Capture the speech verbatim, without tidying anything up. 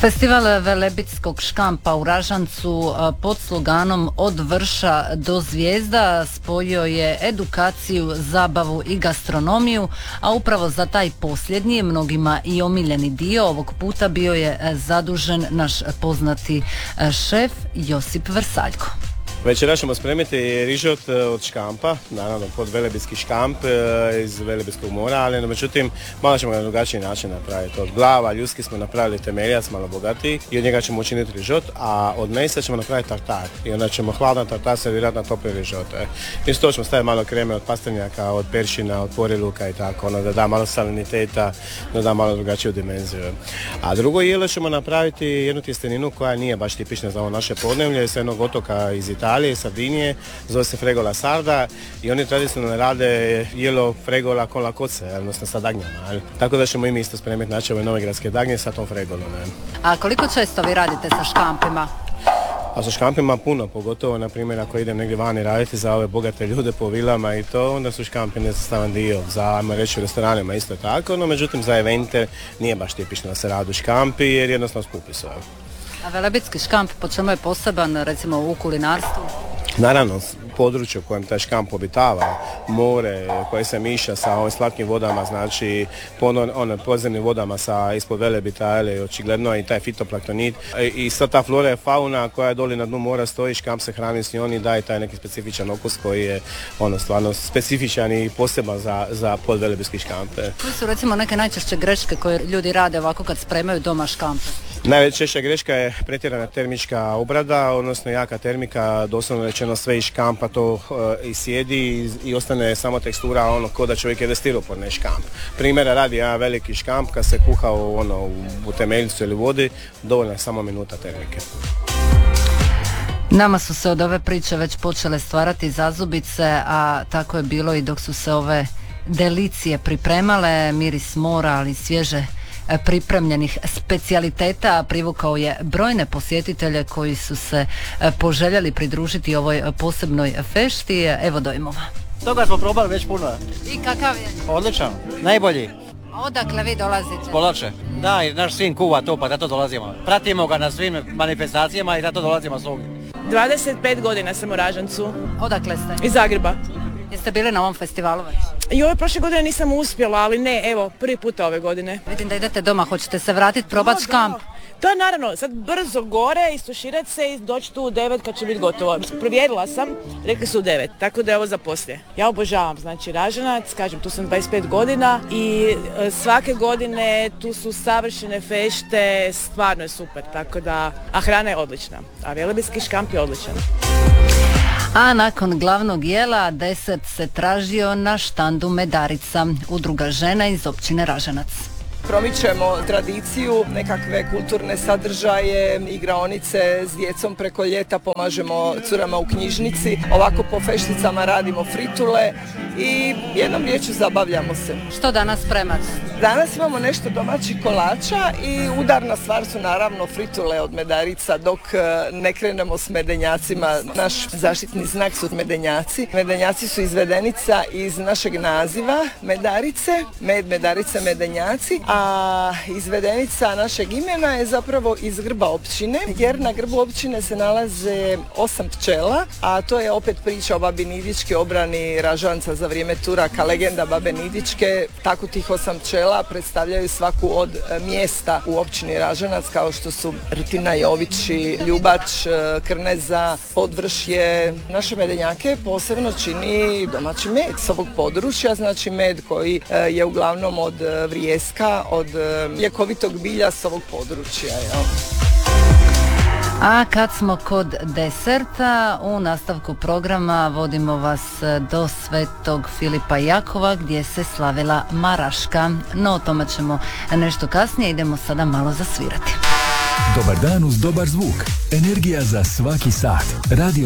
Festival velebitskog škampa u Ražancu pod sloganom Od vrša do zvijezda spojio je edukaciju, zabavu i gastronomiju, a upravo za taj posljednji, mnogima i omiljeni dio, ovog puta bio je zadužen naš poznati šef Josip Vrsaljko. Večera ćemo spremiti rižot od škampa, naravno pod velebitski škamp iz Velebitskog mora, ali međutim malo ćemo ga na drugačiji način napraviti. Od glava ljudski smo napravili temeljac, malo bogatiji, i od njega ćemo učiniti rižot, a od mesa ćemo napraviti tartar i onda ćemo hladan tartar servirati na topli rižot. Isto to ćemo staviti malo kreme od pastrnjaka, od peršina, od poriluka i tako, ono, da da malo saliniteta, da da malo drugačiju dimenziju. A drugo jelo ćemo napraviti jednu tjesteninu koja nije baš tipična za ovo naše podneblje, s jednog otoka iz Italije, Sardinije, zove se fregola sarda i oni tradicionalno rade jelo fregola con la cozze, odnosno sa dagnjama. Tako da ćemo i mi isto spremiti naše ove novogradske dagnje sa tom fregolom. A koliko često vi radite sa škampima? A sa škampima puno, pogotovo na primjer ako idem negdje vani raditi za ove bogate ljude po vilama i to, onda su škampi nesastavan dio. Za, ajmo reći, u restoranima isto tako, no međutim za evente nije baš tipično da se radu škampi jer jednostavno skupi su. A velebitski škamp po čemu je poseban, recimo u kulinarstvu? Naravno, područje u kojem taj škamp obitava, more koje se miša sa ovim slatkim vodama, znači one podzemnim vodama sa ispod Velebita, ali očigledno i taj fitoplanktonit i sva ta flora i fauna koja je doli na dnu mora stoji, škamp se hrani s njom i daje taj neki specifičan okus koji je ono stvarno specifičan i poseban za, za podvelebitski škamp. Koji su recimo neke najčešće greške koje ljudi rade ovako kad spremaju doma škampe? Najčešća greška je pretjerana termička obrada, odnosno jaka termika, doslovno rečeno sve iz škampa to uh, isjedi i, i ostane samo tekstura ono ko da čovjek jede stiroporni škamp. Primjera radi jedan veliki škamp kad se kuha u, ono, u temeljcu ili vodi, dovoljna je samo minuta termike. Nama su se od ove priče već počele stvarati zazubice, a tako je bilo i dok su se ove delicije pripremale, miris mora, ali svježe pripremljenih specijaliteta privukao je brojne posjetitelje koji su se poželjeli pridružiti ovoj posebnoj fešti. Evo dojmova. Toga smo probali već puno. I kakav je? Odličan, najbolji. Odakle vi dolazite? Polače. Da, i naš sin kuva to, pa zato dolazimo. Pratimo ga na svim manifestacijama i zato dolazimo svugdje. dvadeset pet godina sam u Ražancu. Odakle ste? Iz Zagreba. Jeste bili na ovom festivalu već? I ove prošle godine nisam uspjela, ali ne, evo, prvi puta ove godine. Vidim da idete doma, hoćete se vratiti, probati škamp? Da, naravno, sad brzo gore, istuširati se i doći tu u devet kad će biti gotovo. Provjerila sam, rekli su u devet, tako da je ovo za poslije. Ja obožavam, znači Ražanac, kažem, tu sam dvadeset pet godina i e, svake godine tu su savršene fešte, stvarno je super, tako da, a hrana je odlična, a velebitski škamp je odličan. A nakon glavnog jela desert se tražio na štandu Medarica, udruga žena iz općine Ražanac. Promičemo tradiciju, nekakve kulturne sadržaje, igraonice s djecom preko ljeta, pomažemo curama u knjižnici, ovako po fešticama radimo fritule i jednom riječju zabavljamo se. Što danas spremate? Danas imamo nešto domaćih kolača i udarna stvar su naravno fritule od Medarica dok ne krenemo s medenjacima. Naš zaštitni znak su medenjaci. Medenjaci su izvedenica iz našeg naziva Medarice, med, Medarice, medenjaci. A izvedenica našeg imena je zapravo iz grba općine, jer na grbu općine se nalaze osam pčela, a to je opet priča o babi Nidički, obrani Ražanca za vrijeme Turaka, legenda babe Nidičke. Tako tih osam pčela predstavljaju svaku od mjesta u općini Ražanac, kao što su Rtina, Jovići, Ljubač, Krneza, Podvršje. Naše medenjake posebno čini domaći med s ovog područja, znači med koji je uglavnom od vrijeska, od ljekovitog bilja s ovog područja. Jel? A kad smo kod deserta, u nastavku programa vodimo vas do Svetog Filipa Jakova gdje se slavila Maraška. No o tome ćemo nešto kasnije, idemo sada malo zasvirati. Dobar dan uz dobar zvuk. Energija za svaki sat. Radio